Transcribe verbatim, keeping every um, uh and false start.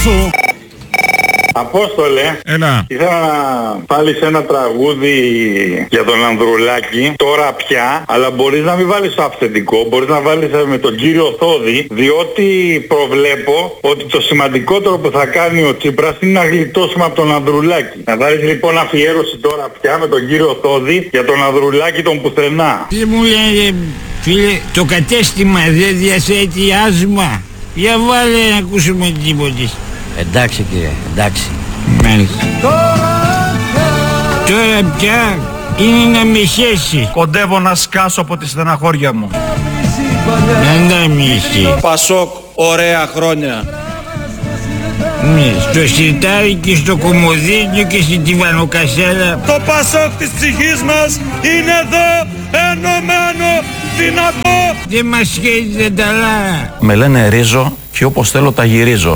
σου. Απόστολε, Έλα. ήθελα να βάλεις ένα τραγούδι για τον Ανδρουλάκη, τώρα πια, αλλά μπορείς να μην βάλεις το αυθεντικό, μπορείς να βάλεις με τον κύριο Θόδη, διότι προβλέπω ότι το σημαντικότερο που θα κάνει ο Τσίπρας είναι να γλιτώσουμε από τον Ανδρουλάκη. Να βάλεις λοιπόν αφιέρωση τώρα πια με τον κύριο Θόδη για τον Ανδρουλάκη τον πουθενά. Τι μου λένε, φίλε, το κατέστημα δεν διαθέτει άσμα. Για βάλε να ακούσουμε τίποτε. Εντάξει κύριε, εντάξει. Μάλιστα. Τώρα πια είναι να με χέσει. Κοντεύω να σκάσω από τη στεναχώρια μου. Να τα μισεί. Πασόκ, ωραία χρόνια. Ναι, στο σιρτάρι και στο κομμωδίνιο και στην τιβανοκασέλα. Το Πασόκ της ψυχής μας είναι εδώ, ενωμένο, δυνατό. Δεν μας σχέδιζε τα λάρα. Με λένε ρίζο και όπως θέλω τα γυρίζω.